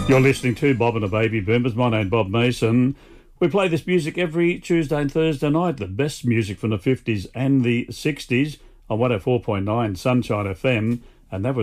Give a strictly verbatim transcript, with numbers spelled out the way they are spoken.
You're listening to Bob and the Baby Boomers. My name's Bob Mason. We play this music every Tuesday and Thursday night, the best music from the fifties and the sixties on one oh four point nine Sunshine F M, and that was